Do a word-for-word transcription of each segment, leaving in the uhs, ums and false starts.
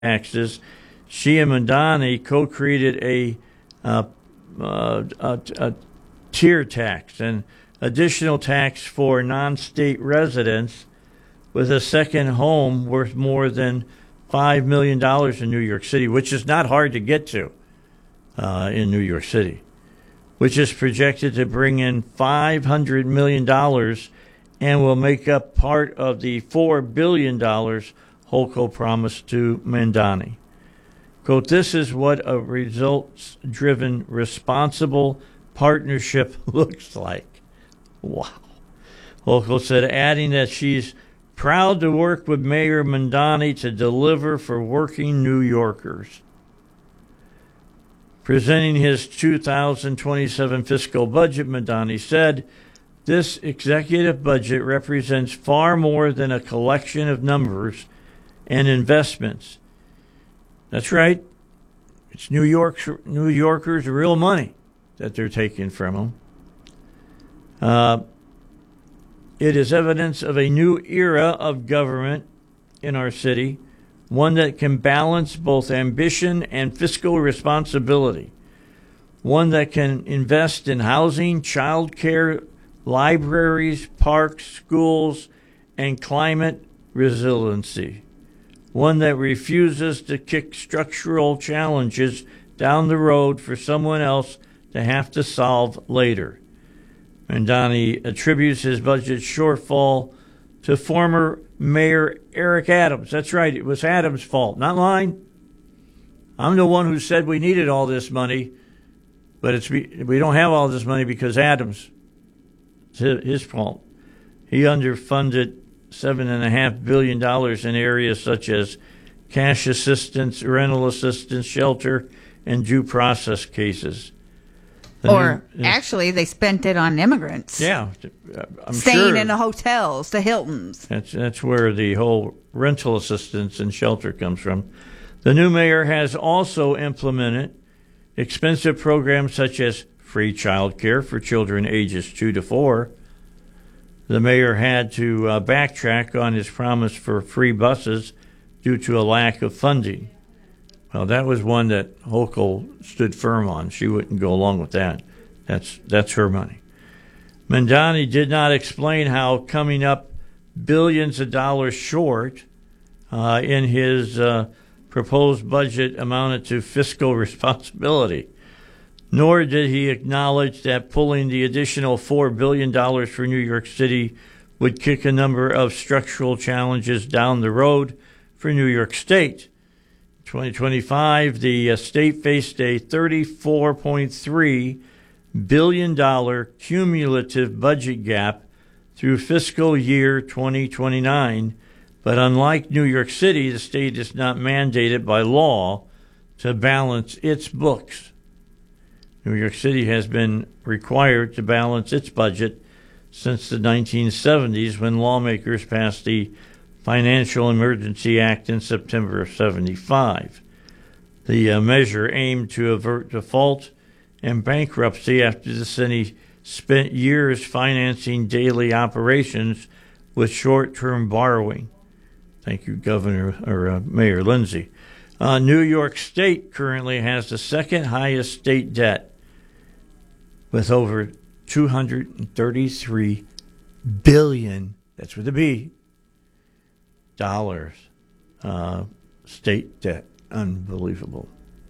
taxes, she and Mamdani co-created a, uh, uh, a, a tier tax, an additional tax for non-state residents with a second home worth more than five million dollars in New York City, which is not hard to get to uh, in New York City, which is projected to bring in five hundred million dollars and will make up part of the four billion dollars Holco promised to Mamdani. Quote, "This is what a results-driven, responsible partnership looks like." Wow. Holco said, adding that she's proud to work with Mayor Mamdani to deliver for working New Yorkers. Presenting his two thousand twenty-seven fiscal budget, Mamdani said, "This executive budget represents far more than a collection of numbers and investments." That's right. It's New York's, New Yorkers' real money that they're taking from them. Uh, it is evidence of a new era of government in our city, one that can balance both ambition and fiscal responsibility, one that can invest in housing, child care, libraries, parks, schools, and climate resiliency, one that refuses to kick structural challenges down the road for someone else to have to solve later. Mamdani attributes his budget shortfall to former Mayor Eric Adams. That's right, it was Adams' fault, not mine. I'm the one who said we needed all this money, but it's we don't have all this money because Adams, it's his fault. He underfunded seven and a half billion dollars in areas such as cash assistance, rental assistance, shelter, and due process cases. The or new, actually, they spent it on immigrants. Yeah, I'm staying sure in the hotels, the Hiltons. That's that's where the whole rental assistance and shelter comes from. The new mayor has also implemented expensive programs such as free child care for children ages two to four. The mayor had to uh, backtrack on his promise for free buses due to a lack of funding. Well, that was one that Hochul stood firm on. She wouldn't go along with that. That's that's her money. Mamdani did not explain how coming up billions of dollars short uh, in his uh, proposed budget amounted to fiscal responsibility, nor did he acknowledge that pulling the additional four billion dollars for New York City would kick a number of structural challenges down the road for New York State. twenty twenty-five, the uh, state faced a thirty-four point three billion dollars cumulative budget gap through fiscal year twenty twenty-nine, but unlike New York City, the state is not mandated by law to balance its books. New York City has been required to balance its budget since the nineteen seventies when lawmakers passed the Financial Emergency Act in September of seventy-five. The uh, measure aimed to avert default and bankruptcy after the city spent years financing daily operations with short-term borrowing. Thank you, Governor or uh, Mayor Lindsay. Uh, New York State currently has the second highest state debt with over two hundred thirty-three billion dollars, that's with a B, dollars uh, state debt. Unbelievable.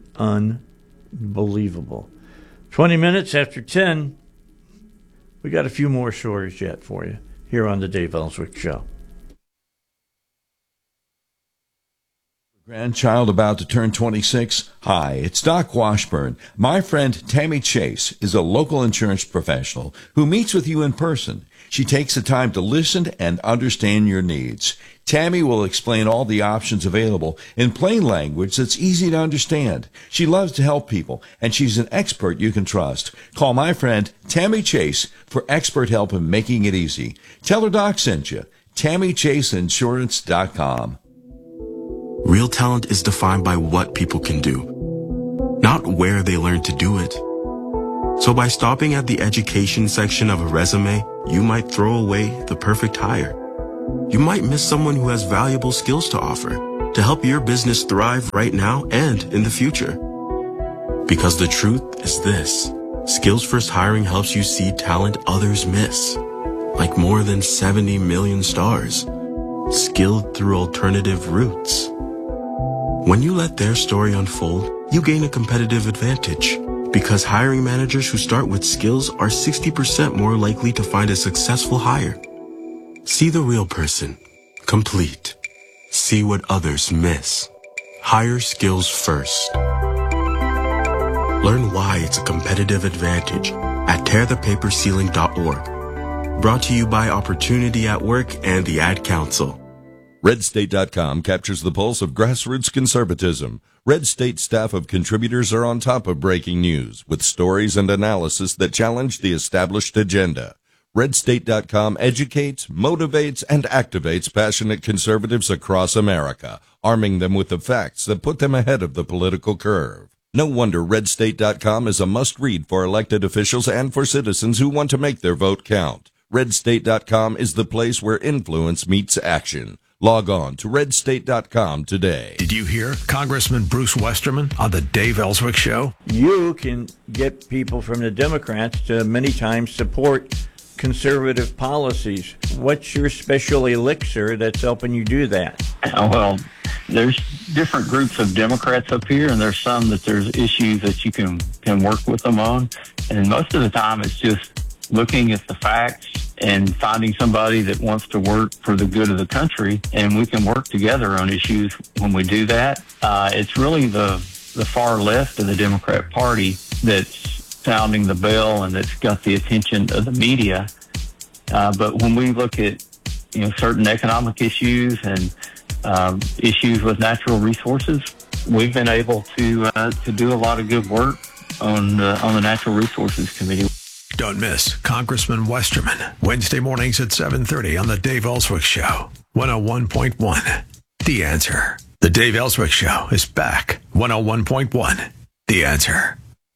Unbelievable. twenty minutes after ten, we got a few more stories yet for you here on the Dave Ellswick Show. Grandchild about to turn twenty-six? Hi, it's Doc Washburn. My friend Tammy Chase is a local insurance professional who meets with you in person. She takes the time to listen and understand your needs. Tammy will explain all the options available in plain language that's easy to understand. She loves to help people, and she's an expert you can trust. Call my friend Tammy Chase for expert help in making it easy. Tell her Doc sent you. Tammy Chase Insurance dot com. Real talent is defined by what people can do, not where they learn to do it. So by stopping at the education section of a resume, you might throw away the perfect hire. You might miss someone who has valuable skills to offer. to help your business thrive right now and in the future. Because the truth is this, Skills First Hiring helps you see talent others miss, like more than seventy million stars, skilled through alternative routes. When you let their story unfold, you gain a competitive advantage, because hiring managers who start with skills are sixty percent more likely to find a successful hire. See the real person, complete. See what others miss. Hire skills first. Learn why it's a competitive advantage at tear the paper ceiling dot org. Brought to you by Opportunity at Work and the Ad Council. red state dot com captures the pulse of grassroots conservatism. Red State staff of contributors are on top of breaking news with stories and analysis that challenge the established agenda. red state dot com educates, motivates, and activates passionate conservatives across America, arming them with the facts that put them ahead of the political curve. No wonder red state dot com is a must-read for elected officials and for citizens who want to make their vote count. red state dot com is the place where influence meets action. Log on to red state dot com today. Did you hear Congressman Bruce Westerman on the Dave Ellswick Show? You can get people from the Democrats to many times support conservative policies. What's your special elixir that's helping you do that? Well, there's different groups of Democrats up here, and there's some that there's issues that you can, can work with them on. And most of the time it's just looking at the facts and finding somebody that wants to work for the good of the country, and we can work together on issues when we do that. Uh, it's really the, the far left of the Democrat Party that's sounding the bell and that's got the attention of the media. Uh, but when we look at, you know, certain economic issues and um, issues with natural resources, we've been able to uh, to do a lot of good work on uh, on the Natural Resources Committee. Don't miss Congressman Westerman, Wednesday mornings at seven thirty on the Dave Ellswick Show, one oh one point one. The Answer. The Dave Ellswick Show is back, one oh one point one. The Answer.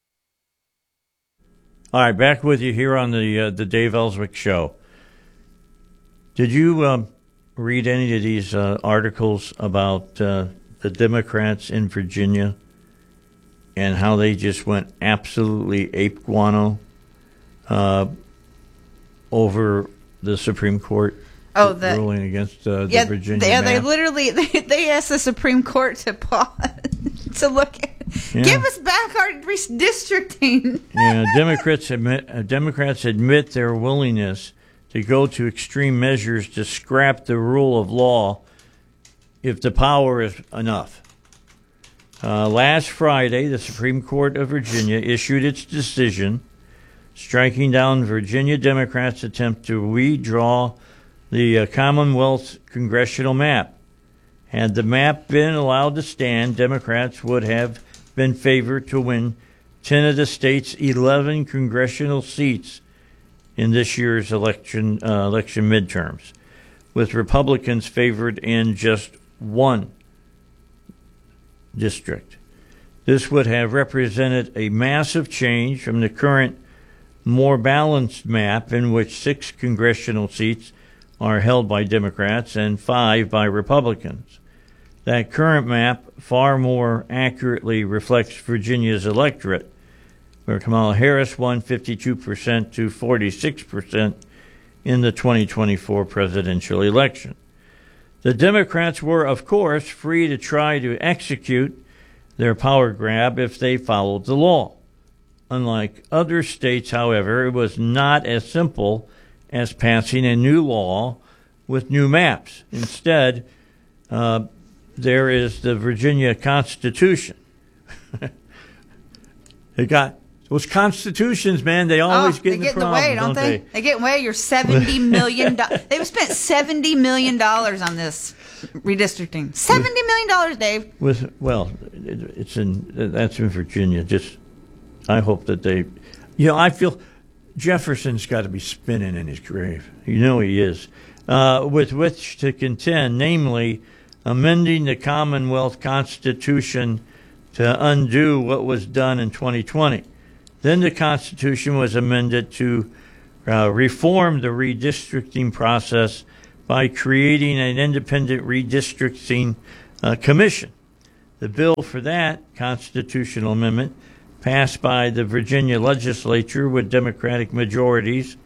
All right, back with you here on the uh, the Dave Ellswick Show. Did you um, read any of these uh, articles about uh, the Democrats in Virginia and how they just went absolutely ape guano uh, over the Supreme Court Oh, the ruling against uh, the yeah, Virginia yeah. They map? literally they, they asked the Supreme Court to pause to look at, Yeah. give us back our redistricting. Yeah, Democrats admit, uh, Democrats admit their willingness to go to extreme measures to scrap the rule of law if the power is enough. Uh, last Friday, the Supreme Court of Virginia issued its decision, striking down Virginia Democrats' attempt to redraw the uh, Commonwealth congressional map. Had the map been allowed to stand, Democrats would have been favored to win ten of the state's eleven congressional seats in this year's election uh, election midterms, with Republicans favored in just one district. This would have represented a massive change from the current, more balanced map in which six congressional seats are held by Democrats and five by Republicans. That current map far more accurately reflects Virginia's electorate, where Kamala Harris won fifty-two percent to forty-six percent in the twenty twenty-four presidential election. The Democrats were, of course, free to try to execute their power grab if they followed the law. Unlike other states, however, it was not as simple as passing a new law with new maps. Instead, uh, there is the Virginia Constitution. They got those constitutions, man. They always oh, get they in the get in the problem, way, don't they? they? They get in the way. You're seventy million dollars. They've spent seventy million dollars on this redistricting. Seventy million dollars, Dave. With well, it, it's in that's in Virginia. Just I hope that they, you know, I feel Jefferson's got to be spinning in his grave. You know he is. Uh, with which to contend, namely, amending the Commonwealth Constitution to undo what was done in twenty twenty. Then the Constitution was amended to uh, reform the redistricting process by creating an independent redistricting uh, Commission. The bill for that constitutional amendment passed by the Virginia legislature with Democratic majorities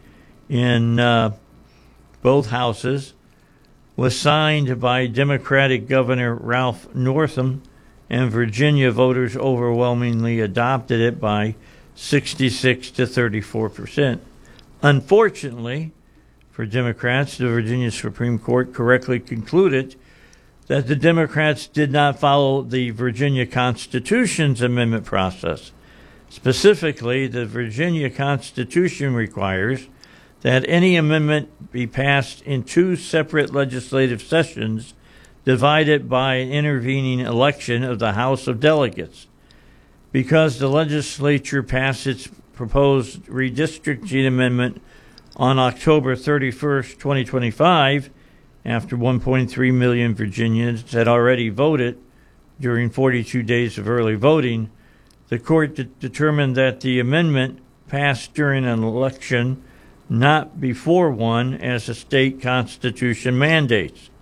in uh, both houses was signed by Democratic Governor Ralph Northam, and Virginia voters overwhelmingly adopted it by sixty-six to thirty-four percent. Unfortunately for Democrats, the Virginia Supreme Court correctly concluded that the Democrats did not follow the Virginia Constitution's amendment process. Specifically, the Virginia Constitution requires that any amendment be passed in two separate legislative sessions divided by an intervening election of the House of Delegates. Because the legislature passed its proposed redistricting amendment on October thirty-first, twenty twenty-five, after one point three million Virginians had already voted during forty-two days of early voting, the court de- determined that the amendment passed during an election, not before one, as the state constitution mandates.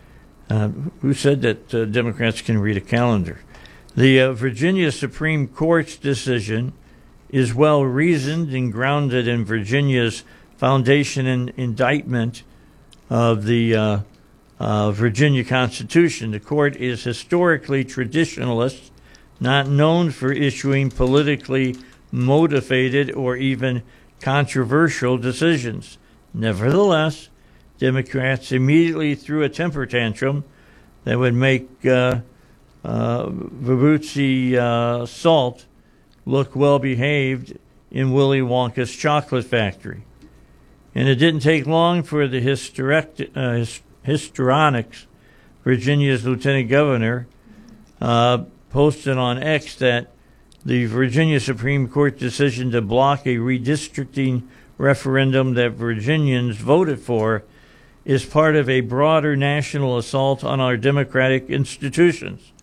Uh, who said that uh, Democrats can read a calendar? The uh, Virginia Supreme Court's decision is well reasoned and grounded in Virginia's foundation and indictment of the uh, uh, Virginia Constitution. The court is historically traditionalist, not known for issuing politically motivated or even controversial decisions. Nevertheless, Democrats immediately threw a temper tantrum that would make uh, uh, Vibhuti uh, Salt look well behaved in Willy Wonka's chocolate factory. And it didn't take long for the historic, uh, histrionics, Virginia's lieutenant governor, uh, posted on X that the Virginia Supreme Court decision to block a redistricting referendum that Virginians voted for is part of a broader national assault on our democratic institutions.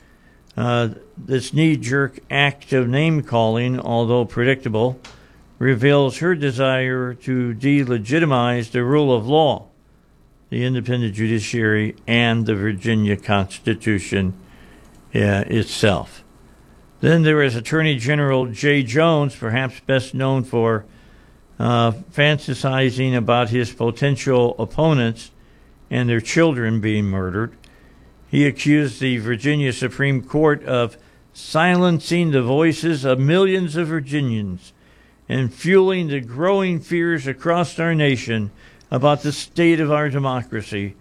Uh, this knee-jerk act of name-calling, although predictable, reveals her desire to delegitimize the rule of law, the independent judiciary, and the Virginia Constitution uh, itself. Then there is Attorney General Jay Jones, perhaps best known for uh, fantasizing about his potential opponents and their children being murdered. He accused the Virginia Supreme Court of silencing the voices of millions of Virginians and fueling the growing fears across our nation about the state of our democracy.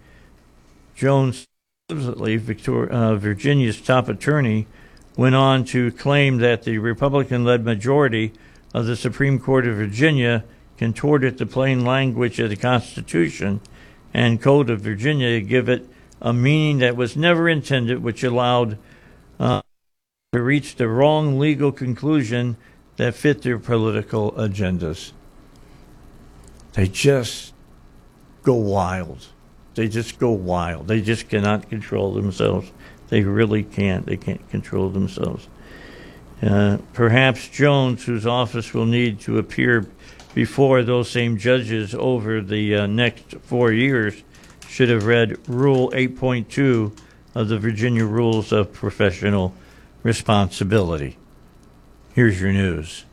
Jones, supposedly Victor, uh, Virginia's top attorney, went on to claim that the Republican-led majority of the Supreme Court of Virginia contorted the plain language of the Constitution and Code of Virginia to give it a meaning that was never intended, which allowed uh, to reach the wrong legal conclusion that fit their political agendas. They just go wild. They just go wild. They just cannot control themselves. They really can't. They can't control themselves. Uh, perhaps Jones, whose office will need to appear before those same judges over the uh, next four years, should have read Rule eight point two of the Virginia Rules of Professional Responsibility. Here's your news.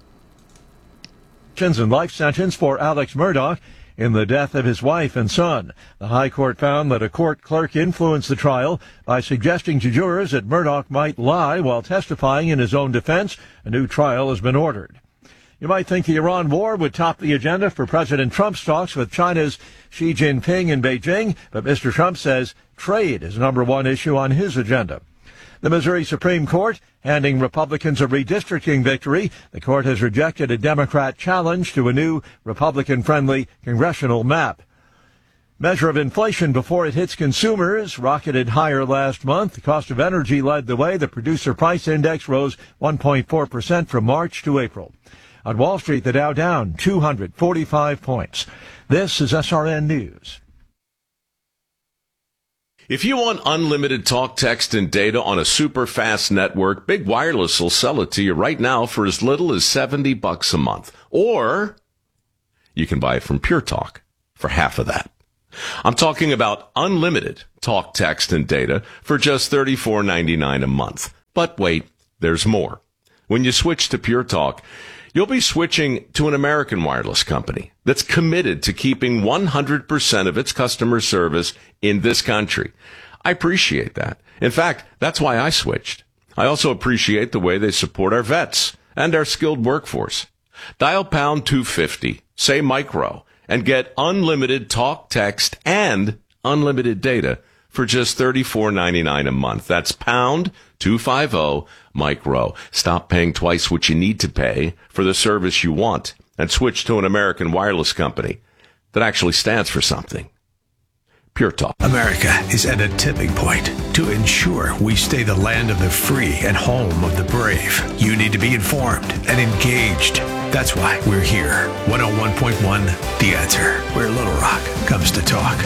And life sentence for Alex Murdaugh in the death of his wife and son. The High Court found that a court clerk influenced the trial by suggesting to jurors that Murdaugh might lie while testifying in his own defense. A new trial has been ordered. You might think the Iran war would top the agenda for President Trump's talks with China's Xi Jinping in Beijing, but Mister Trump says trade is number one issue on his agenda. The Missouri Supreme Court handing Republicans a redistricting victory. The court has rejected a Democrat challenge to a new Republican-friendly congressional map. Measure of inflation before it hits consumers rocketed higher last month. The cost of energy led the way. The producer price index rose one point four percent from March to April. On Wall Street, the Dow down two hundred forty-five points. This is S R N News. If you want unlimited talk, text, and data on a super fast network, Big Wireless will sell it to you right now for as little as seventy bucks a month. Or you can buy it from Pure Talk for half of that. I'm talking about unlimited talk, text, and data for just thirty-four ninety-nine a month. But wait, there's more. When you switch to Pure Talk, you'll be switching to an American wireless company that's committed to keeping one hundred percent of its customer service in this country. I appreciate that. In fact, that's why I switched. I also appreciate the way they support our vets and our skilled workforce. Dial pound two fifty, say micro, and get unlimited talk, text, and unlimited data for just thirty-four ninety-nine a month. That's pound two fifty micro. Stop paying twice what you need to pay for the service you want and switch to an American wireless company that actually stands for something. Pure Talk. America is at a tipping point. To ensure we stay the land of the free and home of the brave, you need to be informed and engaged. That's why we're here. one oh one point one, The Answer, where Little Rock comes to talk.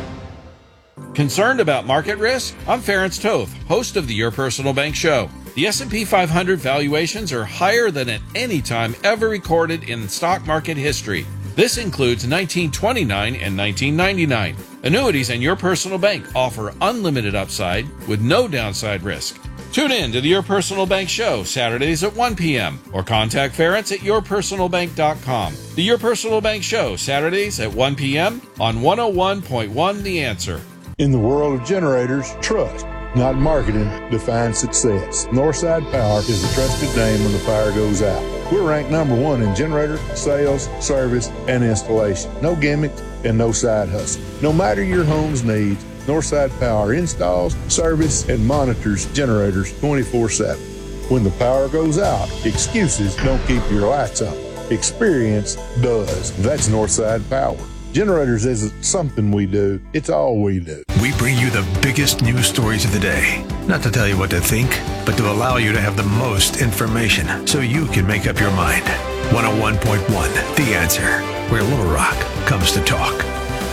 Concerned about market risk? I'm Ferenc Toth, host of the Your Personal Bank Show. The S and P five hundred valuations are higher than at any time ever recorded in stock market history. This includes nineteen twenty-nine and nineteen ninety-nine. Annuities and Your Personal Bank offer unlimited upside with no downside risk. Tune in to the Your Personal Bank Show Saturdays at one p.m. or contact Ferenc at your personal bank dot com. The Your Personal Bank Show Saturdays at one p.m. on one oh one point one The Answer. In the world of generators, trust, not marketing, defines success. Northside Power is a trusted name when the fire goes out. We're ranked number one in generator, sales, service, and installation. No gimmicks and no side hustle. No matter your home's needs, Northside Power installs, service, and monitors generators twenty-four seven. When the power goes out, excuses don't keep your lights on. Experience does. That's Northside Power. Generators isn't something we do, it's all we do. We bring you the biggest news stories of the day. Not to tell you what to think, but to allow you to have the most information so you can make up your mind. one oh one point one, The Answer, where Little Rock comes to talk.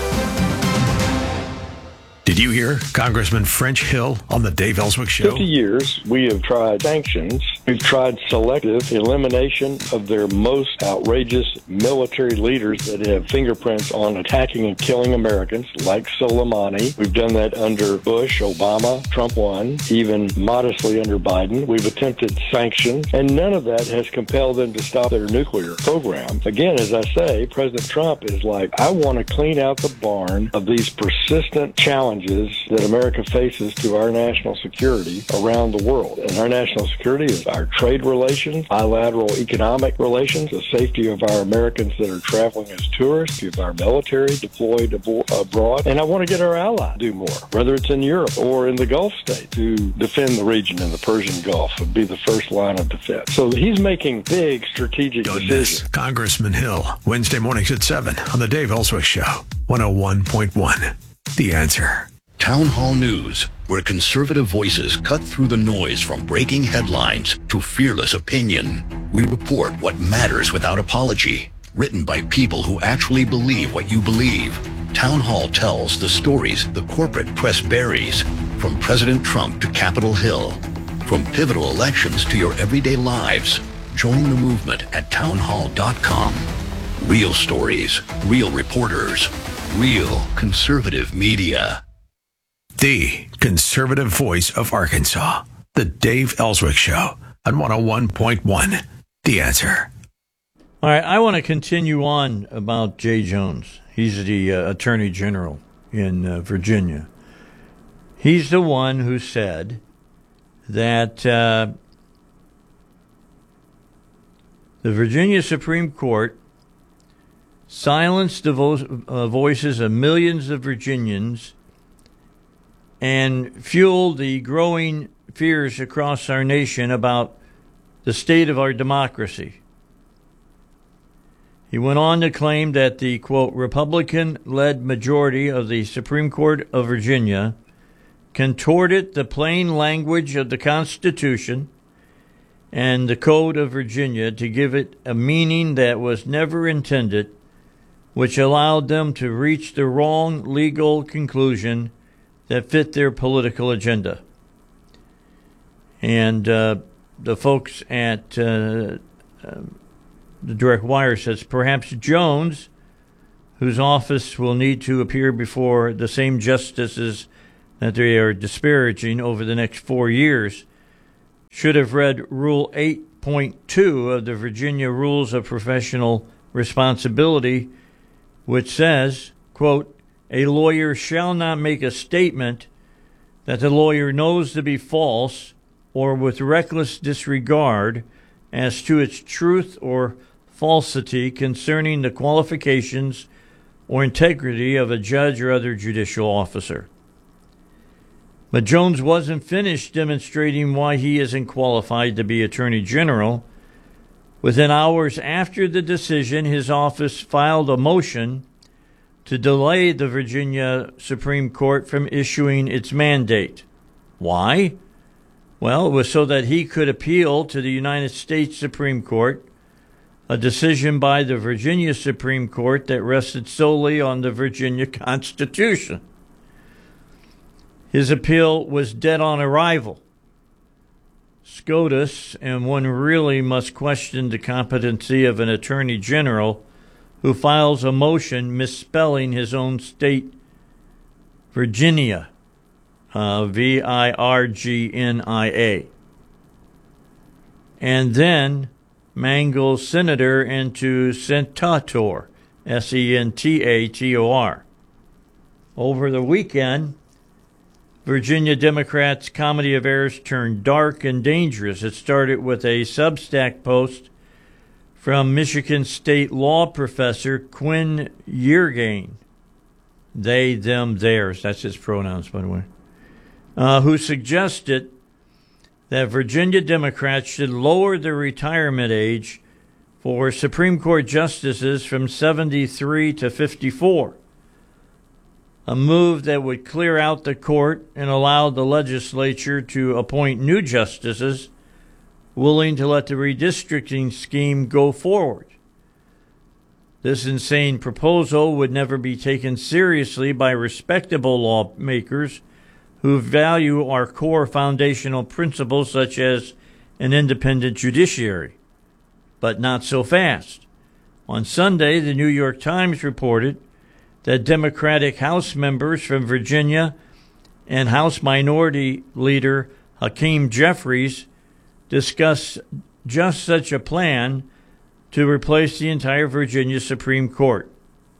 Did you hear Congressman French Hill on the Dave Ellswick Show? fifty years, we have tried sanctions. We've tried selective elimination of their most outrageous military leaders that have fingerprints on attacking and killing Americans, like Soleimani. We've done that under Bush, Obama, Trump won, even modestly under Biden. We've attempted sanctions, and none of that has compelled them to stop their nuclear program. Again, as I say, President Trump is like, I want to clean out the barn of these persistent challenges that America faces to our national security around the world. And our national security is our trade relations, bilateral economic relations, the safety of our Americans that are traveling as tourists, of our military deployed abroad. And I want to get our allies to do more, whether it's in Europe or in the Gulf states, to defend the region in the Persian Gulf would be the first line of defense. So he's making big strategic Don't decisions. miss Congressman Hill, Wednesday mornings at seven on the Dave Ellswick Show, one oh one point one, The Answer. Town Hall News, where conservative voices cut through the noise from breaking headlines to fearless opinion. We report what matters without apology. Written by people who actually believe what you believe. Town Hall tells the stories the corporate press buries, from President Trump to Capitol Hill. From pivotal elections to your everyday lives. Join the movement at town hall dot com. Real stories, real reporters, real conservative media. The conservative voice of Arkansas, the Dave Ellswick Show on one oh one point one, The Answer. All right, I want to continue on about Jay Jones. He's the uh, Attorney General in uh, Virginia. He's the one who said that uh, the Virginia Supreme Court silenced the vo- uh, voices of millions of Virginians and fueled the growing fears across our nation about the state of our democracy. He went on to claim that the, quote, Republican-led majority of the Supreme Court of Virginia contorted the plain language of the Constitution and the Code of Virginia to give it a meaning that was never intended, which allowed them to reach the wrong legal conclusion that fit their political agenda. And uh, the folks at uh, uh, the Direct Wire says perhaps Jones, whose office will need to appear before the same justices that they are disparaging over the next four years should have read Rule eight point two of the Virginia Rules of Professional Responsibility, which says, quote, "A lawyer shall not make a statement that the lawyer knows to be false or with reckless disregard as to its truth or falsity concerning the qualifications or integrity of a judge or other judicial officer." But Jones wasn't finished demonstrating why he isn't qualified to be Attorney General. Within hours after the decision, his office filed a motion to delay the Virginia Supreme Court from issuing its mandate. Why? Well, it was so that he could appeal to the United States Supreme Court, a decision by the Virginia Supreme Court that rested solely on the Virginia Constitution. His appeal was dead on arrival. SCOTUS, and one really must question the competency of an attorney general who files a motion misspelling his own state, Virginia, uh, V I R G N I A, and then mangles senator into sentator, S E N T A T O R. Over the weekend, Virginia Democrats' comedy of errors turned dark and dangerous. It started with a Substack post from Michigan State law professor Quinn Yeargain. They, them, theirs. That's his pronouns, by the way. Uh, who suggested that Virginia Democrats should lower the retirement age for Supreme Court justices from seventy-three to fifty-four. A move that would clear out the court and allow the legislature to appoint new justices willing to let the redistricting scheme go forward. This insane proposal would never be taken seriously by respectable lawmakers who value our core foundational principles such as an independent judiciary. But not so fast. On Sunday, the New York Times reported that Democratic House members from Virginia and House Minority Leader Hakeem Jeffries discussed just such a plan to replace the entire Virginia Supreme Court.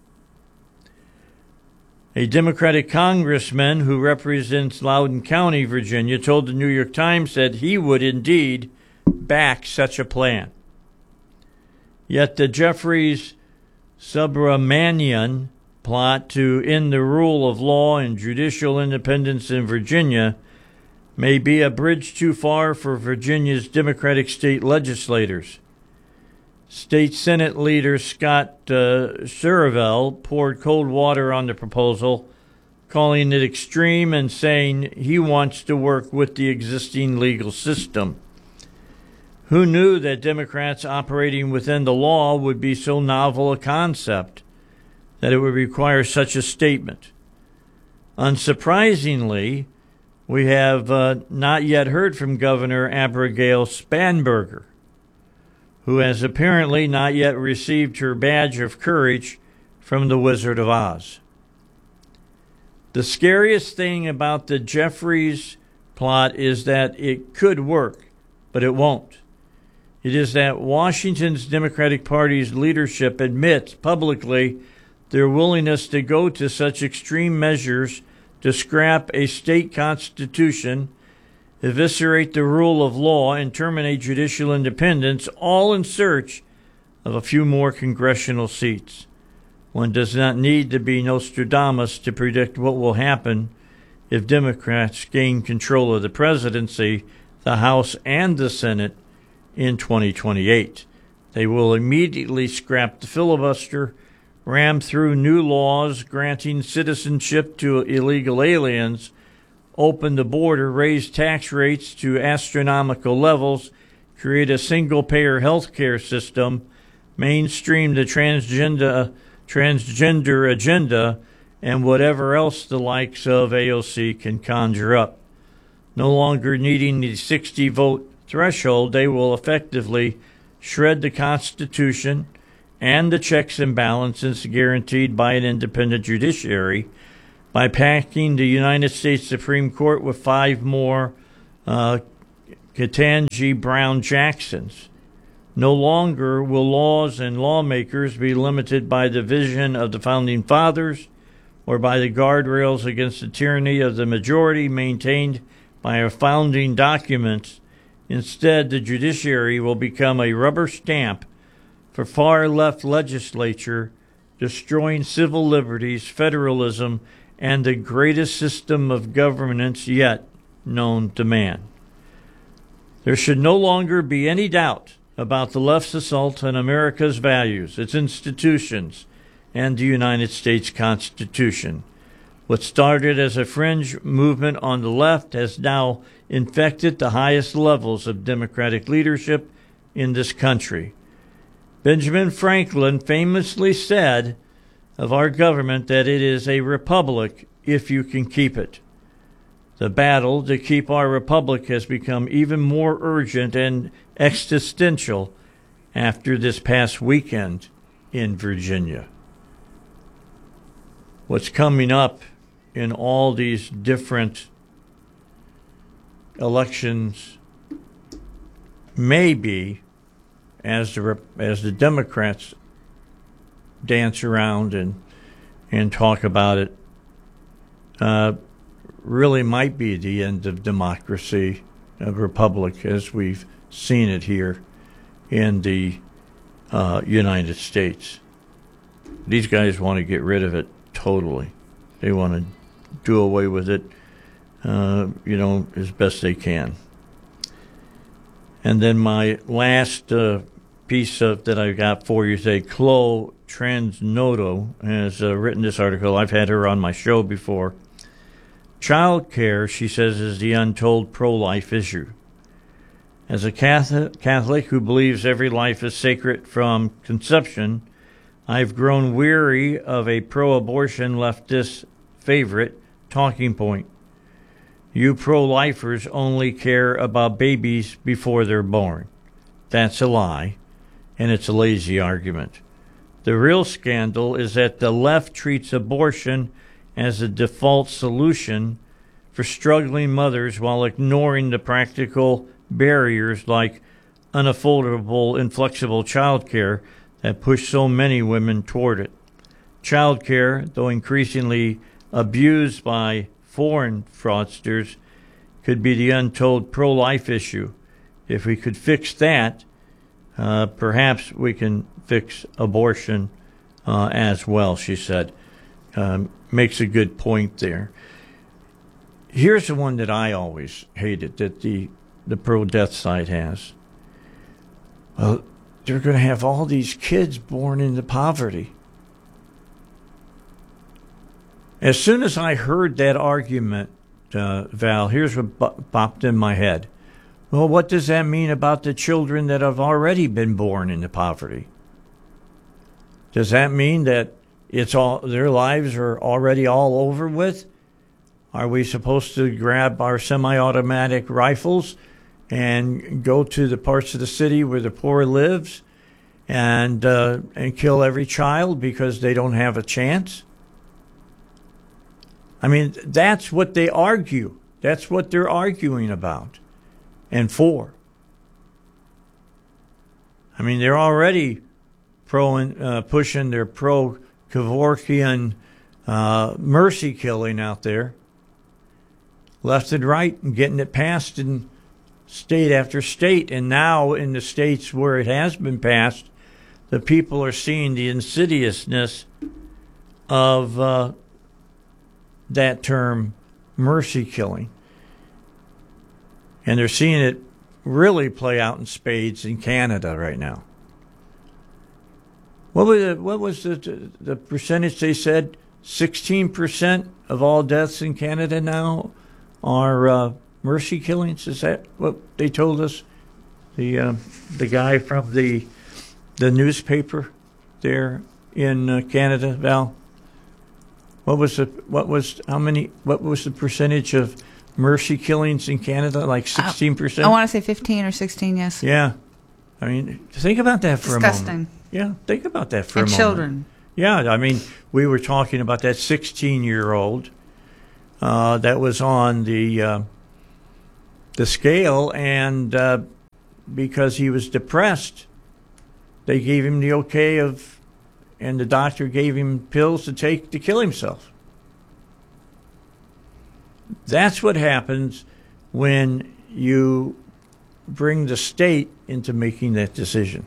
A Democratic congressman who represents Loudoun County, Virginia, told the New York Times that he would indeed back such a plan. Yet the Jeffries Subramanian plot to end the rule of law and judicial independence in Virginia may be a bridge too far for Virginia's Democratic state legislators. State Senate leader Scott uh, Surivel poured cold water on the proposal, calling it extreme and saying he wants to work with the existing legal system. Who knew that Democrats operating within the law would be so novel a concept that it would require such a statement? Unsurprisingly, we have uh, not yet heard from Governor Abigail Spanberger, who has apparently not yet received her badge of courage from the Wizard of Oz. The scariest thing about the Jeffries plot is that it could work, but it won't. It is that Washington's Democratic Party's leadership admits publicly their willingness to go to such extreme measures to scrap a state constitution, eviscerate the rule of law, and terminate judicial independence, all in search of a few more congressional seats. One does not need to be Nostradamus to predict what will happen if Democrats gain control of the presidency, the House, and the Senate in twenty twenty-eight. They will immediately scrap the filibuster, ram through new laws granting citizenship to illegal aliens, open the border, raise tax rates to astronomical levels, create a single-payer health care system, mainstream the transgender, transgender agenda, and whatever else the likes of A O C can conjure up. No longer needing the sixty-vote threshold, they will effectively shred the Constitution and the checks and balances guaranteed by an independent judiciary, by packing the United States Supreme Court with five more uh, Ketanji Brown Jacksons. No longer will laws and lawmakers be limited by the vision of the Founding Fathers or by the guardrails against the tyranny of the majority maintained by our founding documents. Instead, the judiciary will become a rubber stamp for far-left legislature, destroying civil liberties, federalism, and the greatest system of governance yet known to man. There should no longer be any doubt about the left's assault on America's values, its institutions, and the United States Constitution. What started as a fringe movement on the left has now infected the highest levels of democratic leadership in this country. Benjamin Franklin famously said of our government that it is a republic if you can keep it. The battle to keep our republic has become even more urgent and existential after this past weekend in Virginia. What's coming up in all these different elections may be, as the as the Democrats dance around and and talk about it, uh, really might be the end of democracy, a republic as we've seen it here in the uh, United States. These guys want to get rid of it totally. They want to do away with it, uh, you know, as best they can. And then my last uh, piece of that I got for you today, Chloe Transnodo has uh, written this article. I've had her on my show before. Child care, she says, is the untold pro-life issue. As a Catholic who believes every life is sacred from conception, I've grown weary of a pro-abortion leftist favorite talking point. You pro-lifers only care about babies before they're born. That's a lie, and it's a lazy argument. The real scandal is that the left treats abortion as a default solution for struggling mothers while ignoring the practical barriers like unaffordable, inflexible child care that push so many women toward it. Child care, though increasingly abused by foreign fraudsters, could be the untold pro-life issue. If we could fix that, uh, perhaps we can fix abortion uh, as well, she said. Um, makes a good point there. Here's the one that I always hated, that the, the pro-death side has. Well, they're going to have all these kids born into poverty. As soon as I heard that argument, uh, Val, here's what b- popped in my head. Well, what does that mean about the children that have already been born into poverty? Does that mean that it's all their lives are already all over with? Are we supposed to grab our semi-automatic rifles and go to the parts of the city where the poor lives and uh, and kill every child because they don't have a chance? I mean, that's what they argue. That's what they're arguing about and for. I mean, they're already pro uh, pushing their pro-Kevorkian uh, mercy killing out there, left and right, and getting it passed in state after state. And now in the states where it has been passed, the people are seeing the insidiousness of uh, that term, mercy killing. And they're seeing it really play out in spades in Canada right now. What was the, what was the, the percentage they said? sixteen percent of all deaths in Canada now are uh, mercy killings. Is that what they told us? The uh, the guy from the the newspaper there in uh, Canada, Val. What was the what was how many? What was the percentage of mercy killings in Canada? Like sixteen percent. I want to say fifteen or sixteen. Yes. Yeah, I mean, think about that for Disgusting. a moment. Yeah, think about that for and a moment. Children. Yeah, I mean, we were talking about that sixteen-year-old uh, that was on the uh, the scale, and uh, because he was depressed, they gave him the okay of, and the doctor gave him pills to take to kill himself. That's what happens when you bring the state into making that decision.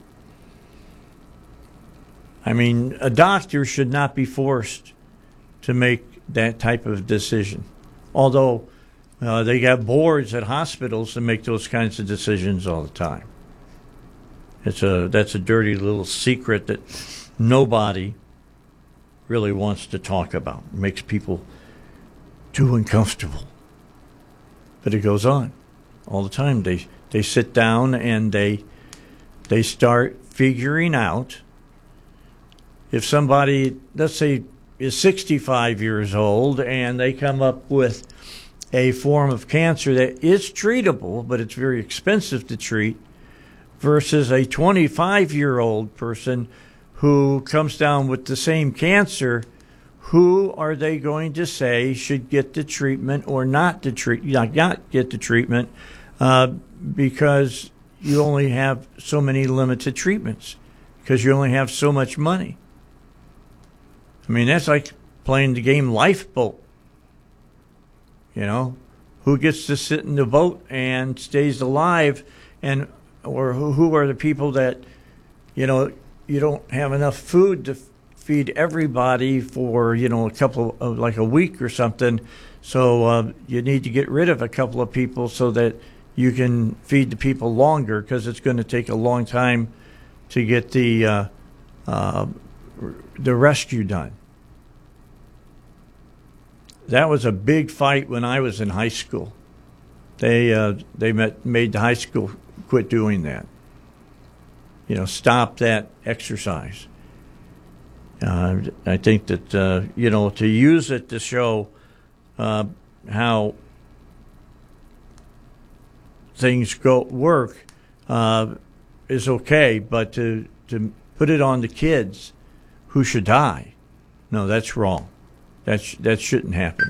I mean, a doctor should not be forced to make that type of decision. Although uh, they got boards at hospitals that make those kinds of decisions all the time. It's a that's a dirty little secret that nobody really wants to talk about. It makes people too uncomfortable. But it goes on all the time. They they sit down and they they start figuring out if somebody, let's say, is sixty-five years old and they come up with a form of cancer that is treatable, but it's very expensive to treat, versus a twenty-five-year-old person who comes down with the same cancer, who are they going to say should get the treatment or not to treat, not, not get the treatment uh, because you only have so many limited treatments, because you only have so much money. I mean, that's like playing the game Lifeboat. You know, who gets to sit in the boat and stays alive, and or who, who are the people that, you know, you don't have enough food to feed everybody for, you know, a couple of, like a week or something. So uh, you need to get rid of a couple of people so that you can feed the people longer, because it's going to take a long time to get the uh, uh, the rescue done. That was a big fight when I was in high school. They uh, they met, made the high school quit doing that. You know, stop that exercise. Uh, I think that, uh, you know, to use it to show uh, how things go work uh, is okay, but to to put it on the kids who should die, no, that's wrong. That sh- that shouldn't happen.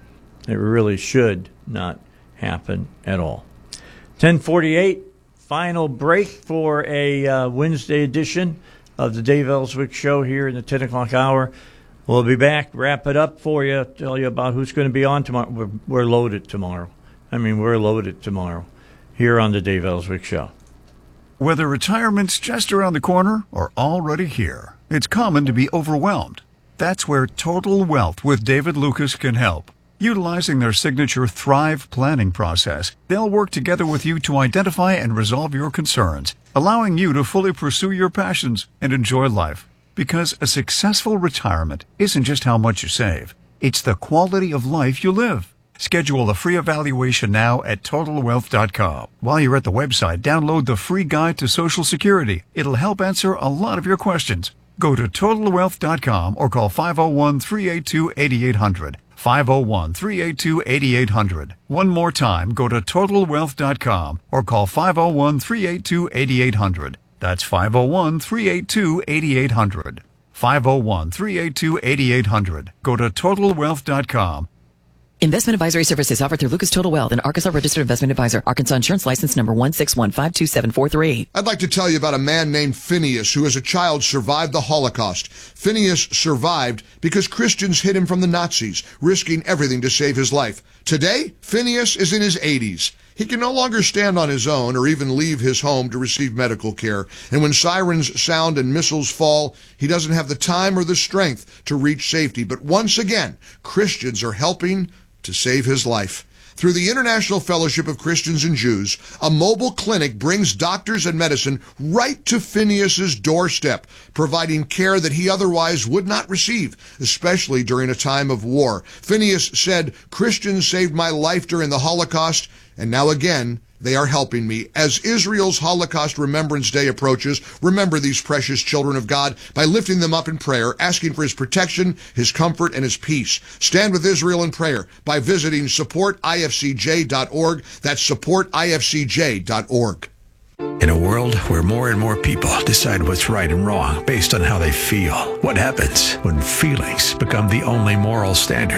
It really should not happen at all. ten forty-eight, final break for a uh, Wednesday edition of the Dave Ellswick Show here in the ten o'clock hour. We'll be back, wrap it up for you, tell you about who's going to be on tomorrow. We're, we're loaded tomorrow. I mean, we're loaded tomorrow here on the Dave Ellswick Show. Whether retirement's just around the corner or already here, it's common to be overwhelmed. That's where Total Wealth with David Lucas can help. Utilizing their signature Thrive planning process, they'll work together with you to identify and resolve your concerns, allowing you to fully pursue your passions and enjoy life. Because a successful retirement isn't just how much you save, it's the quality of life you live. Schedule a free evaluation now at total wealth dot com. While you're at the website, download the free guide to Social Security. It'll help answer a lot of your questions. Go to total wealth dot com or call five oh one, three eight two, eight eight hundred. five oh one, three eight two, eight eight hundred. One more time, go to total wealth dot com or call five oh one, three eight two, eight eight hundred. That's five oh one, three eight two, eight eight hundred. five oh one, three eight two, eight eight hundred. Go to total wealth dot com. Investment advisory services offered through Lucas Total Wealth, an Arkansas registered investment advisor. Arkansas insurance license number one six one five two seven four three. I'd like to tell you about a man named Phineas who as a child survived the Holocaust. Phineas survived because Christians hid him from the Nazis, risking everything to save his life. Today, Phineas is in his eighties. He can no longer stand on his own or even leave his home to receive medical care. And when sirens sound and missiles fall, he doesn't have the time or the strength to reach safety. But once again, Christians are helping to save his life. Through the International Fellowship of Christians and Jews, a mobile clinic brings doctors and medicine right to Phineas's doorstep, providing care that he otherwise would not receive, especially during a time of war. Phineas said, "Christians saved my life during the Holocaust, and now again, they are helping me." As Israel's Holocaust Remembrance Day approaches, remember these precious children of God by lifting them up in prayer, asking for his protection, his comfort, and his peace. Stand with Israel in prayer by visiting support I F C J dot org. That's support I F C J dot org. In a world where more and more people decide what's right and wrong based on how they feel, what happens when feelings become the only moral standard?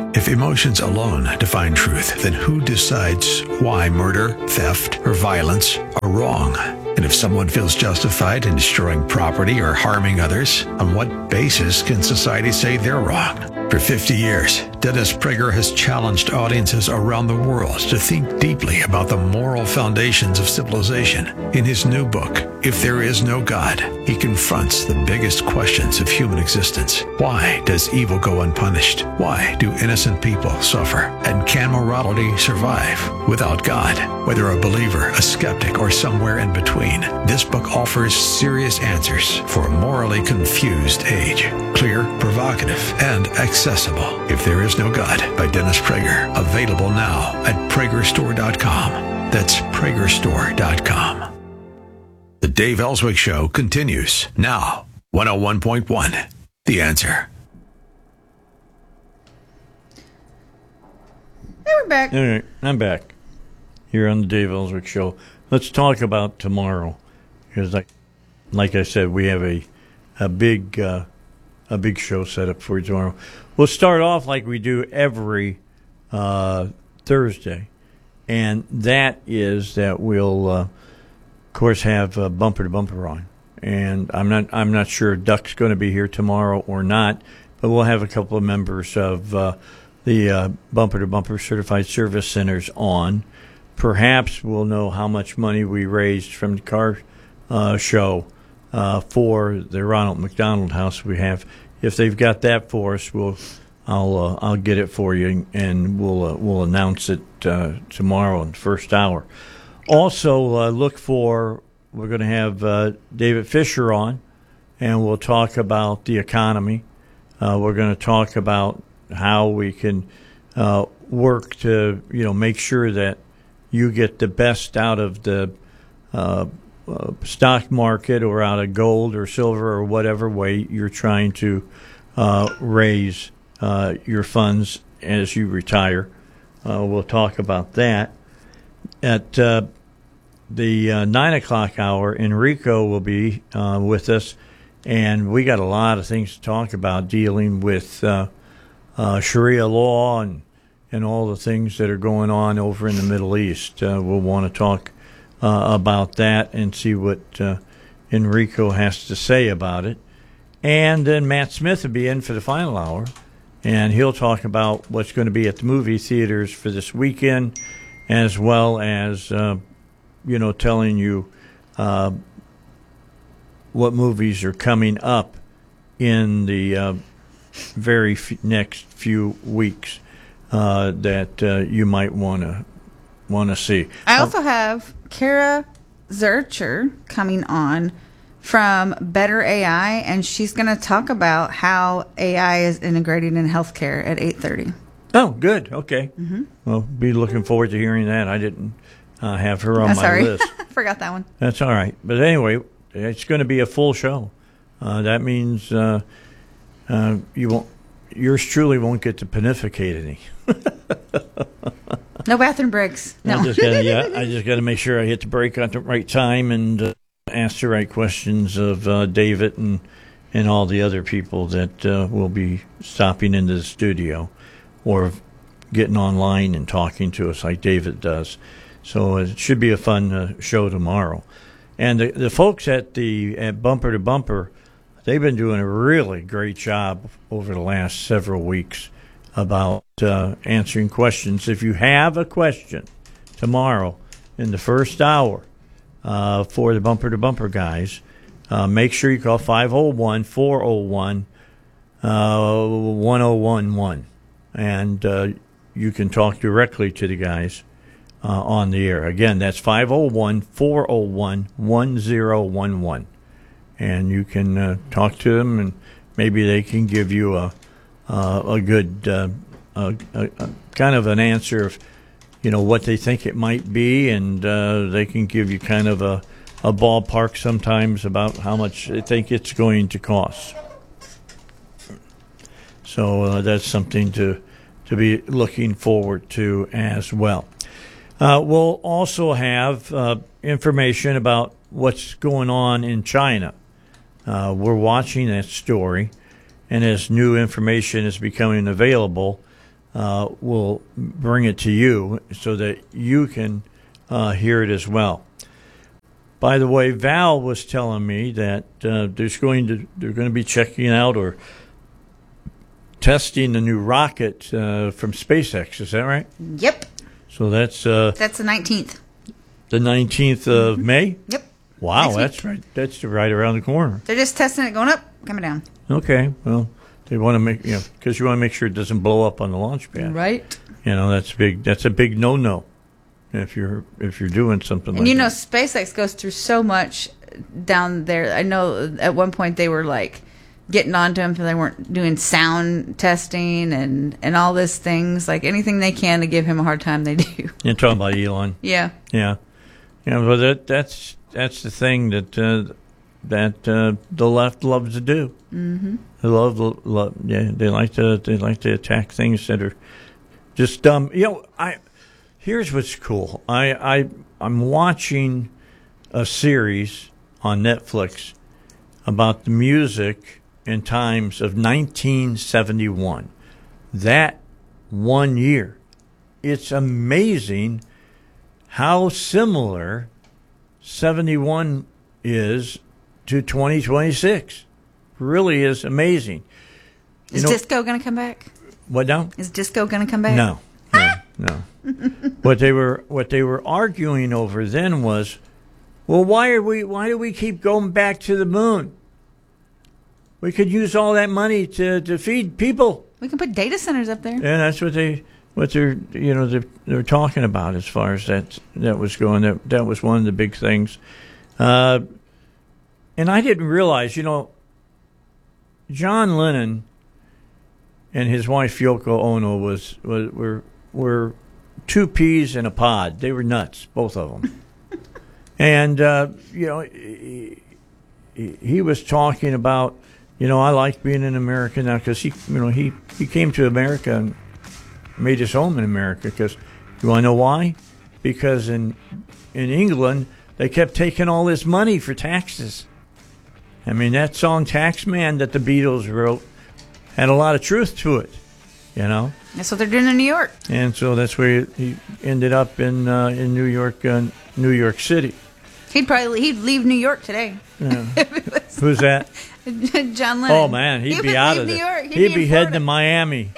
If emotions alone define truth, then who decides why murder, theft, or violence are wrong? And if someone feels justified in destroying property or harming others, on what basis can society say they're wrong? For fifty years, Dennis Prager has challenged audiences around the world to think deeply about the moral foundations of civilization. In his new book, If There Is No God, he confronts the biggest questions of human existence. Why does evil go unpunished? Why do innocent people suffer? And can morality survive without God? Whether a believer, a skeptic, or somewhere in between, this book offers serious answers for a morally confused age. Clear, provocative, and accessible. If There Is No God by Dennis Prager. Available now at Prager Store dot com. That's Prager Store dot com. The Dave Ellswick Show continues now. one oh one point one. The Answer. Hey, we're back. All right, I'm back here on the Dave Ellswick Show. Let's talk about tomorrow, because like, like I said, we have a a big uh, a big show set up for you tomorrow. We'll start off like we do every uh, Thursday, and that is that we'll, uh, of course, have uh, Bumper to Bumper on. And I'm not I'm not sure if Duck's going to be here tomorrow or not, but we'll have a couple of members of uh, the uh, Bumper to Bumper Certified Service Centers on. Perhaps we'll know how much money we raised from the car uh, show uh, for the Ronald McDonald House we have. If they've got that for us, we'll I'll uh, I'll get it for you, and we'll uh, we'll announce it uh, tomorrow in the first hour. Also, uh, look for we're going to have uh, David Fisher on, and we'll talk about the economy. Uh, we're going to talk about how we can uh, work to you know make sure that you get the best out of the uh, uh, stock market or out of gold or silver or whatever way you're trying to uh, raise uh, your funds as you retire. Uh, we'll talk about that. At uh, the uh, nine o'clock hour, Enrico will be uh, with us, and we got a lot of things to talk about dealing with uh, uh, Sharia law and and all the things that are going on over in the Middle East. Uh, we'll want to talk uh, about that and see what uh, Enrico has to say about it. And then Matt Smith will be in for the final hour, and he'll talk about what's going to be at the movie theaters for this weekend, as well as, uh, you know, telling you uh, what movies are coming up in the uh, very f- next few weeks. Uh, that uh, you might want to want to see. I also have Kara Zurcher coming on from Better A I, and she's going to talk about how A I is integrated in healthcare at eight thirty. Oh, good. Okay. Mm-hmm. Well, be looking forward to hearing that. I didn't uh, have her on oh, my sorry. list. Forgot that one. That's all right. But anyway, it's going to be a full show. Uh, that means uh, uh, you won't. Yours truly won't get to pontificate any. No bathroom breaks. No. I just gotta, yeah, I just got to make sure I hit the break at the right time and uh, ask the right questions of uh, David and and all the other people that uh, will be stopping into the studio or getting online and talking to us like David does. So it should be a fun uh, show tomorrow. And the, the folks at the at Bumper to Bumper, they've been doing a really great job over the last several weeks about uh, answering questions. If you have a question tomorrow in the first hour uh, for the Bumper to Bumper guys, uh, make sure you call five oh one, four oh one, one oh one one. And uh, you can talk directly to the guys uh, on the air. Again, that's five oh one, four oh one, one oh one one. And you can uh, talk to them, and maybe they can give you a uh, a good uh, a, a, a kind of an answer of, you know, what they think it might be, and uh, they can give you kind of a, a ballpark sometimes about how much they think it's going to cost. So uh, that's something to to be looking forward to as well. Uh, we'll also have uh, information about what's going on in China. Uh, we're watching that story, and as new information is becoming available, uh, will bring it to you so that you can uh, hear it as well. By the way, Val was telling me that uh, there's going to they're going to be checking out or testing the new rocket uh, from SpaceX. Is that right? Yep. So that's uh, That's the nineteenth. the nineteenth of Mm-hmm. May. Yep. Wow, Next that's right. That's right around the corner. They're just testing it, going up, coming down. Okay, well, they want to make you know because you want to make sure it doesn't blow up on the launch pad. Right. You know that's big. That's a big no-no if you're if you're doing something And like you know, that. SpaceX goes through so much down there. I know at one point they were like getting onto him, so they weren't doing sound testing and and all these things. Like anything they can to give him a hard time, they do. You're talking about Elon. Yeah. Yeah. Yeah, but that that's that's the thing that uh, that uh, the left loves to do. Mm-hmm. They love, love, yeah. They like to they like to attack things that are just dumb. You know, I here's what's cool. I I I'm watching a series on Netflix about the music in times of nineteen seventy-one. That one year, it's amazing how similar seventy-one is to twenty twenty-six. Really is amazing. You Is know- disco going to come back? What now? Is disco going to come back? No, no, no. what they were what they were arguing over then was, well, why are we why do we keep going back to the moon? We could use all that money to, to feed people. We can put data centers up there. And that's what they what they're you know they're, they're talking about as far as that that was going. That that was one of the big things. Uh, and I didn't realize, you know, John Lennon and his wife Yoko Ono was, was were were two peas in a pod. They were nuts, both of them. and uh, you know, he, he was talking about, you know, I like being an American now because he, you know, he, he came to America and made his home in America. Because you want to know why? Because in in England they kept taking all this money for taxes. I mean, that song "Taxman" that the Beatles wrote had a lot of truth to it, you know. That's what they're doing in New York. And so that's where he ended up in uh, in New York, uh, New York City. He'd probably he'd leave New York today. Yeah. Who's that? John Lennon. Oh man, he'd He be would out leave of New there. York. He'd, He'd be, in heading to Florida. Miami.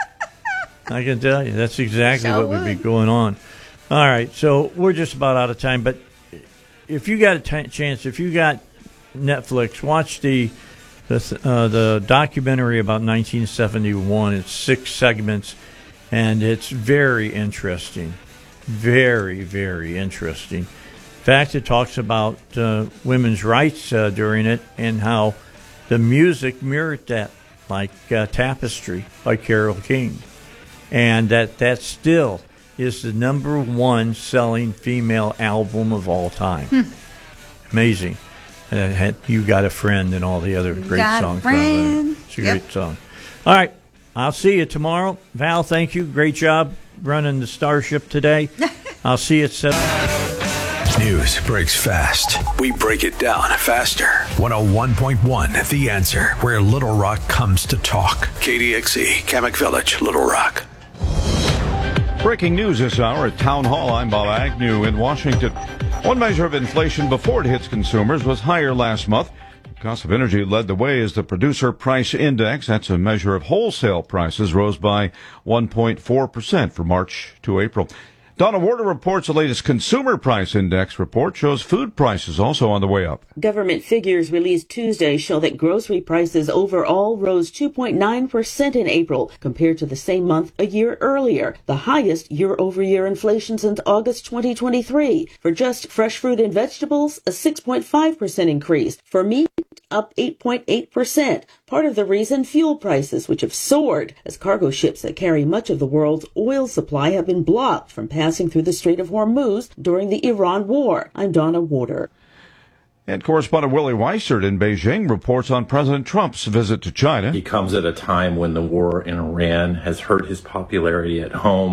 I can tell you, that's exactly Sure what would be would. going on. All right, so we're just about out of time. But if you got a t- chance, if you got Netflix, watch the the th- uh, the documentary about nineteen seventy-one. It's six segments, and it's very interesting, very very interesting. In fact, it talks about uh, women's rights uh, during it and how the music mirrored that, like uh, Tapestry by Carole King, and that that still is the number one selling female album of all time. Hmm. Amazing. And it had You Got a Friend and all the other great Got a songs. Friend. It's a Yep. great song. All right. I'll see you tomorrow. Val, thank you. Great job running the Starship today. I'll see you at seven. News breaks fast. We break it down faster. one oh one point one, The Answer, where Little Rock comes to talk. K D X E, Kamak Village, Little Rock. Breaking news this hour at Town Hall. I'm Bob Agnew in Washington. One measure of inflation before it hits consumers was higher last month. The cost of energy led the way as the Producer Price Index, that's a measure of wholesale prices, rose by one point four percent from March to April. Donna Warder reports the latest Consumer Price Index report shows food prices also on the way up. Government figures released Tuesday show that grocery prices overall rose two point nine percent in April compared to the same month a year earlier, the highest year-over-year inflation since August twenty twenty-three. For just fresh fruit and vegetables, a six point five percent increase. For meat, up eight point eight percent. Part of the reason, fuel prices, which have soared as cargo ships that carry much of the world's oil supply have been blocked from passing through the Strait of Hormuz during the Iran war. I'm Donna Warder. And correspondent Willie Weissert in Beijing reports on President Trump's visit to China. He comes at a time when the war in Iran has hurt his popularity at home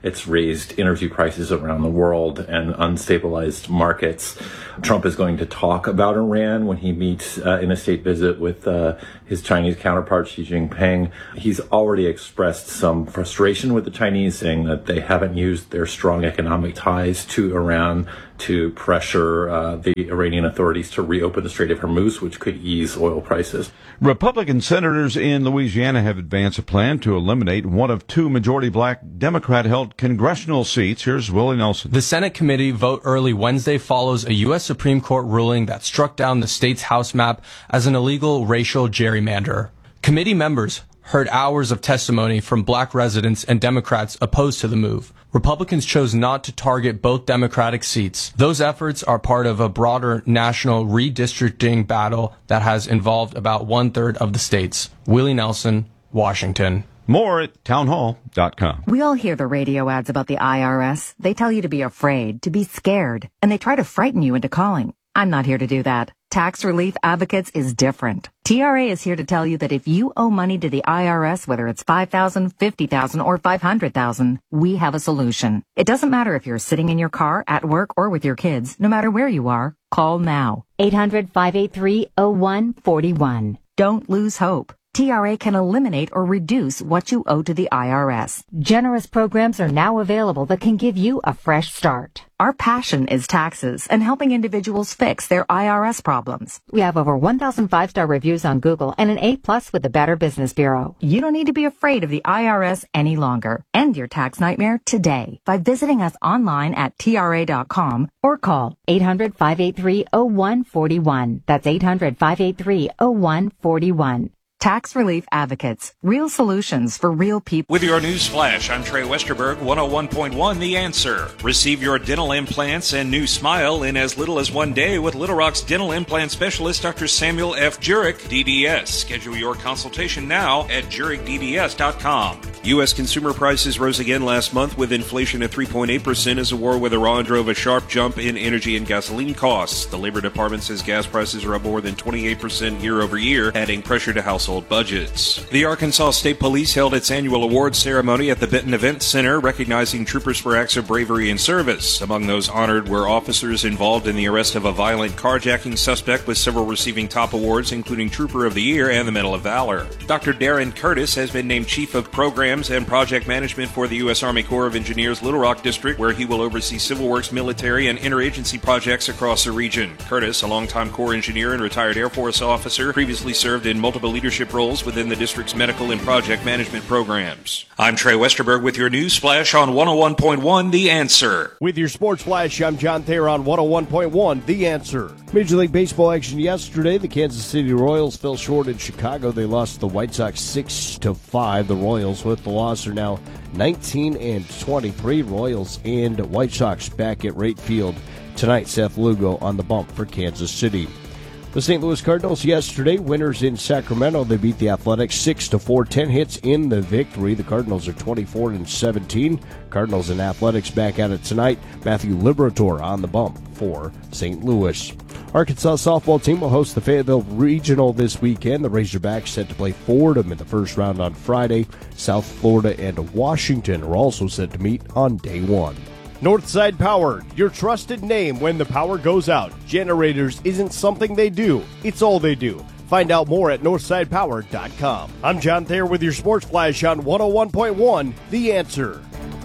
It's raised energy prices around the world and unstabilized markets. Trump is going to talk about Iran when he meets uh, in a state visit with uh, his Chinese counterpart, Xi Jinping. He's already expressed some frustration with the Chinese, saying that they haven't used their strong economic ties to Iran to pressure uh, the Iranian authorities to reopen the Strait of Hormuz, which could ease oil prices. Republican senators in Louisiana have advanced a plan to eliminate one of two majority-black Democrat-held congressional seats. Here's Willie Nelson. The Senate committee vote early Wednesday follows a U S Supreme Court ruling that struck down the state's House map as an illegal racial gerrymander. Committee members heard hours of testimony from black residents and Democrats opposed to the move. Republicans chose not to target both Democratic seats. Those efforts are part of a broader national redistricting battle that has involved about one-third of the states. Willie Nelson, Washington. More at townhall dot com. We all hear the radio ads about the I R S. They tell you to be afraid, to be scared, and they try to frighten you into calling. I'm not here to do that. Tax Relief Advocates is different. T R A is here to tell you that if you owe money to the I R S, whether it's five thousand dollars, fifty thousand dollars, or five hundred thousand dollars, we have a solution. It doesn't matter if you're sitting in your car, at work, or with your kids. No matter where you are, call now. eight hundred, five eight three, oh one four one. Don't lose hope. T R A can eliminate or reduce what you owe to the I R S. Generous programs are now available that can give you a fresh start. Our passion is taxes and helping individuals fix their I R S problems. We have over one thousand five-star reviews on Google and an A plus with the Better Business Bureau. You don't need to be afraid of the I R S any longer. End your tax nightmare today by visiting us online at T R A dot com or call eight hundred, five eight three, oh one four one. That's eight hundred, five eight three, oh one four one. Tax Relief Advocates. Real solutions for real people. With your news flash, I'm Trey Westerberg, one oh one point one The Answer. Receive your dental implants and new smile in as little as one day with Little Rock's dental implant specialist, Doctor Samuel F. Jurek, D D S. Schedule your consultation now at jurek d d s dot com. U S consumer prices rose again last month with inflation at three point eight percent as the war with Iran drove a sharp jump in energy and gasoline costs. The Labor Department says gas prices are up more than twenty-eight percent year over year, adding pressure to household budgets. The Arkansas State Police held its annual awards ceremony at the Benton Event Center, recognizing troopers for acts of bravery and service. Among those honored were officers involved in the arrest of a violent carjacking suspect, with several receiving top awards, including Trooper of the Year and the Medal of Valor. Doctor Darren Curtis has been named Chief of Programs and Project Management for the U S Army Corps of Engineers Little Rock District, where he will oversee civil works, military, and interagency projects across the region. Curtis, a longtime Corps engineer and retired Air Force officer, previously served in multiple leadership roles within the district's medical and project management programs. I'm Trey Westerberg with your news flash on one oh one point one The Answer. With your sports flash, I'm John Thayer on one oh one point one The Answer. Major League Baseball action yesterday. The Kansas City Royals fell short in Chicago. They lost to the White Sox six to five. The Royals, with the loss, are now nineteen and twenty-three. Royals and White Sox back at Wright Field tonight. Seth Lugo on the bump for Kansas City. The Saint Louis Cardinals yesterday, winners in Sacramento. They beat the Athletics six to four, ten hits in the victory. The Cardinals are twenty-four and seventeen. Cardinals and Athletics back at it tonight. Matthew Liberatore on the bump for Saint Louis. Arkansas softball team will host the Fayetteville Regional this weekend. The Razorbacks set to play Fordham in the first round on Friday. South Florida and Washington are also set to meet on day one. Northside Power, your trusted name when the power goes out. Generators isn't something they do, it's all they do. Find out more at northside power dot com. I'm John Thayer with your Sports Flash on one oh one point one The Answer.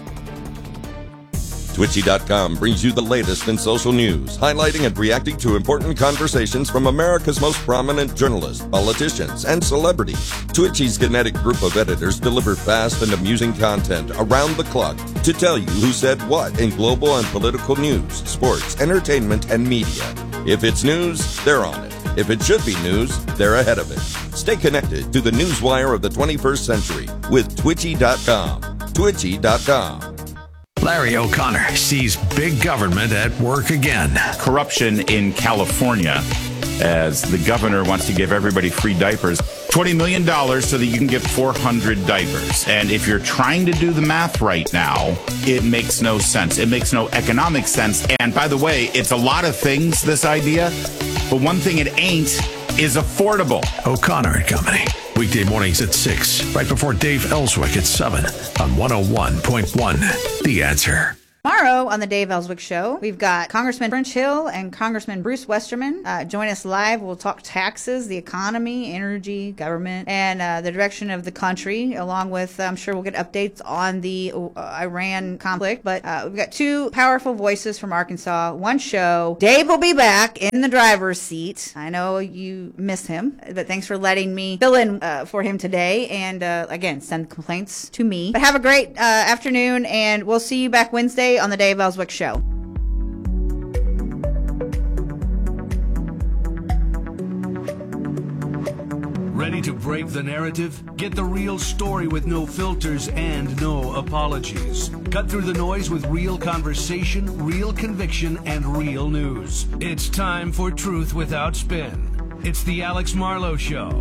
Twitchy dot com brings you the latest in social news, highlighting and reacting to important conversations from America's most prominent journalists, politicians, and celebrities. Twitchy's kinetic group of editors deliver fast and amusing content around the clock to tell you who said what in global and political news, sports, entertainment, and media. If it's news, they're on it. If it should be news, they're ahead of it. Stay connected to the newswire of the twenty-first century with Twitchy dot com. Twitchy dot com. Larry O'Connor sees big government at work again. Corruption in California, as the governor wants to give everybody free diapers. twenty million dollars so that you can get four hundred diapers. And if you're trying to do the math right now, it makes no sense. It makes no economic sense. And by the way, it's a lot of things, this idea, but one thing it ain't is affordable. O'Connor and Company. Weekday mornings at six, right before Dave Ellswick at seven on one oh one point one. The Answer. Tomorrow on the Dave Ellswick Show, we've got Congressman French Hill and Congressman Bruce Westerman. Uh, join us live. We'll talk taxes, the economy, energy, government, and uh, the direction of the country, along with, I'm sure we'll get updates on the uh, Iran conflict. But uh, we've got two powerful voices from Arkansas. One show. Dave will be back in the driver's seat. I know you miss him, but thanks for letting me fill in uh, for him today. And uh, again, send complaints to me. But have a great uh, afternoon, and we'll see you back Wednesday on the Dave Ellswick Show. Ready to break the narrative? Get the real story with no filters and no apologies. Cut through the noise with real conversation, real conviction, and real news. It's time for Truth Without Spin. It's the Alex Marlowe Show.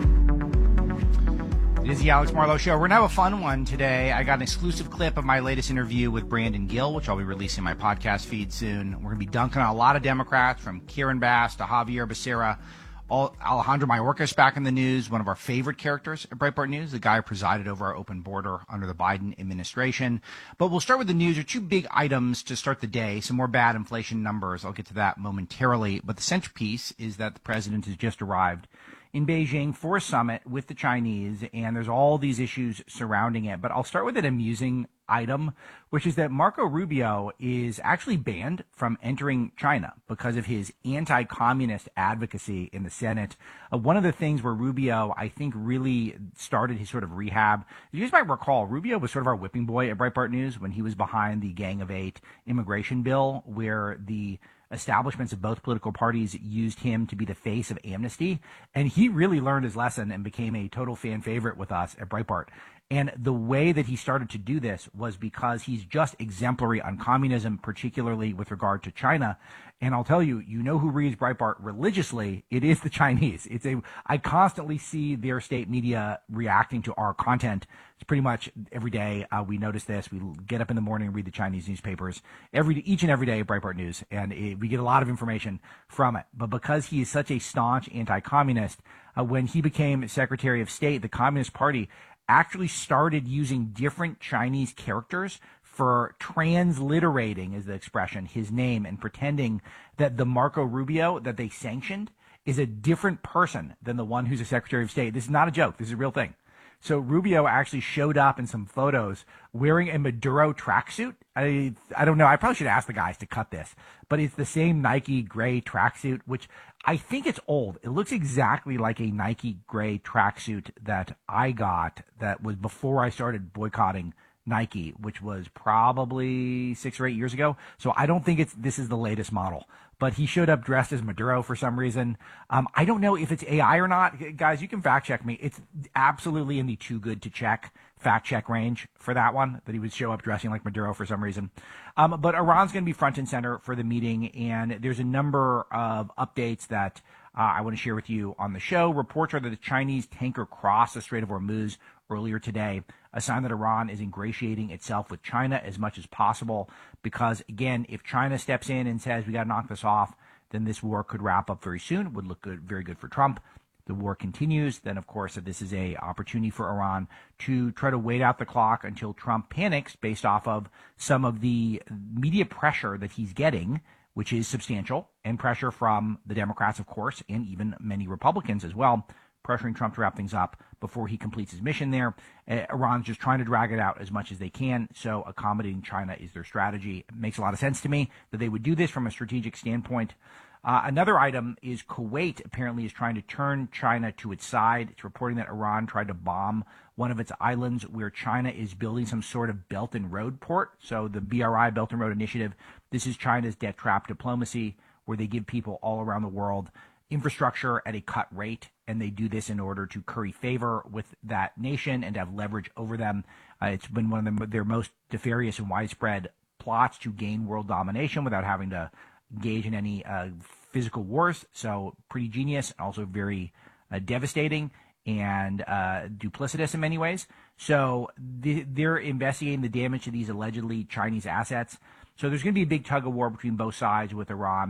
It is the Alex Marlowe Show. We're going to have a fun one today. I got an exclusive clip of my latest interview with Brandon Gill, which I'll be releasing in my podcast feed soon. We're going to be dunking on a lot of Democrats, from Karen Bass to Javier Becerra. All, Alejandro Mayorkas back in the news, one of our favorite characters at Breitbart News, the guy who presided over our open border under the Biden administration. But we'll start with the news. There are two big items to start the day, some more bad inflation numbers. I'll get to that momentarily. But the centerpiece is that the president has just arrived in Beijing for a summit with the Chinese, and there's all these issues surrounding it. But I'll start with an amusing item, which is that Marco Rubio is actually banned from entering China because of his anti-communist advocacy in the Senate. Uh, one of the things where Rubio, I think, really started his sort of rehab, you guys might recall, Rubio was sort of our whipping boy at Breitbart News when he was behind the Gang of Eight immigration bill, where the establishments of both political parties used him to be the face of amnesty. And he really learned his lesson and became a total fan favorite with us at Breitbart. And the way that he started to do this was because he's just exemplary on communism, particularly with regard to China. And I'll tell you, you know who reads Breitbart religiously? It is the Chinese. It's a, I constantly see their state media reacting to our content. It's pretty much every day. Uh, we notice this. We get up in the morning and read the Chinese newspapers every, each and every day at Breitbart News. And it, we get a lot of information from it. But because he is such a staunch anti-communist, uh, when he became Secretary of State, the Communist Party actually started using different Chinese characters for transliterating, is the expression, his name, and pretending that the Marco Rubio that they sanctioned is a different person than the one who's a Secretary of State. This is not a joke. This is a real thing. So Rubio actually showed up in some photos wearing a Maduro tracksuit. I I don't know. I probably should ask the guys to cut this, but it's the same Nike gray tracksuit, which I think it's old. It looks exactly like a Nike gray tracksuit that I got that was before I started boycotting Nike, which was probably six or eight years ago. So I don't think it's this is the latest model. But he showed up dressed as Maduro for some reason. Um, I don't know if it's A I or not. Guys, you can fact check me. It's absolutely in the too good to check fact check range for that one, that he would show up dressing like Maduro for some reason. Um, but Iran's going to be front and center for the meeting, and there's a number of updates that uh, I want to share with you on the show. Reports are that the Chinese tanker crossed the Strait of Hormuz earlier today, a sign that Iran is ingratiating itself with China as much as possible, because, again, if China steps in and says we got to knock this off, then this war could wrap up very soon. It would look good, very good for Trump. If the war continues, then, of course, this is a opportunity for Iran to try to wait out the clock until Trump panics based off of some of the media pressure that he's getting, which is substantial, and pressure from the Democrats, of course, and even many Republicans as well, pressuring Trump to wrap things up before he completes his mission there. Uh, Iran's just trying to drag it out as much as they can, so accommodating China is their strategy. It makes a lot of sense to me that they would do this from a strategic standpoint. Uh, another item is Kuwait apparently is trying to turn China to its side. It's reporting that Iran tried to bomb one of its islands where China is building some sort of Belt and Road port. So the B R I, Belt and Road Initiative, this is China's debt trap diplomacy, where they give people all around the world infrastructure at a cut rate, and they do this in order to curry favor with that nation and to have leverage over them. Uh, it's been one of the, their most nefarious and widespread plots to gain world domination without having to engage in any uh, physical wars. So pretty genius, also very uh, devastating and uh, duplicitous in many ways. So the, they're investigating the damage to these allegedly Chinese assets. So there's going to be a big tug of war between both sides with Iran,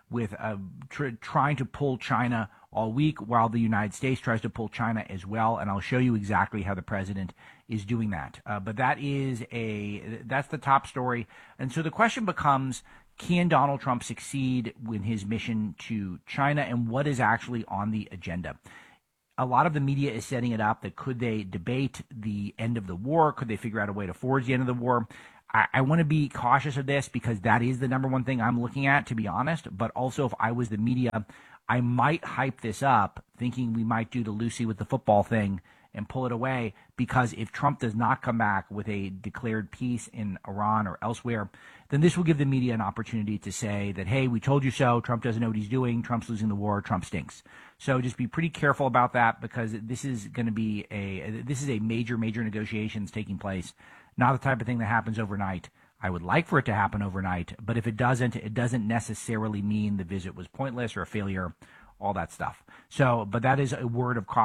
with uh, tr- trying to pull China all week while the United States tries to pull China as well. And I'll show you exactly how the president is doing that. Uh, but that is a, that's the top story. And so the question becomes, can Donald Trump succeed in his mission to China, and what is actually on the agenda? A lot of the media is setting it up that could they debate the end of the war? Could they figure out a way to forge the end of the war? I, I want to be cautious of this because that is the number one thing I'm looking at, to be honest. But also, if I was the media, I might hype this up thinking we might do the Lucy with the football thing and pull it away, because if Trump does not come back with a declared peace in Iran or elsewhere, then this will give the media an opportunity to say that, hey, we told you so, Trump doesn't know what he's doing, Trump's losing the war, Trump stinks. So just be pretty careful about that, because this is going to be a, this is a major, major negotiations taking place, not the type of thing that happens overnight. I would like for it to happen overnight, but if it doesn't, it doesn't necessarily mean the visit was pointless or a failure, all that stuff. So, but that is a word of caution.